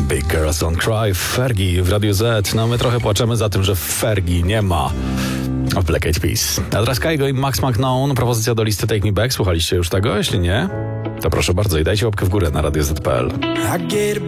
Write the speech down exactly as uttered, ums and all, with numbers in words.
Big Girls Don't Cry, Fergie w Radiu Z. No my trochę płaczemy za tym, że Fergie nie ma w Black Eyed Peas. A teraz Kygo i Max McKnown, propozycja do listy Take Me Back. Słuchaliście już tego? Jeśli nie, to proszę bardzo i dajcie łapkę w górę na radio zet kropka pe el.